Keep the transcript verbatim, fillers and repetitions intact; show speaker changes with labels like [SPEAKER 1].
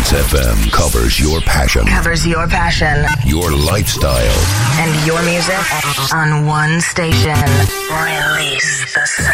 [SPEAKER 1] Trance F M covers your passion.
[SPEAKER 2] Covers your passion.
[SPEAKER 1] Your lifestyle.
[SPEAKER 2] And your music on one station. Release the sound.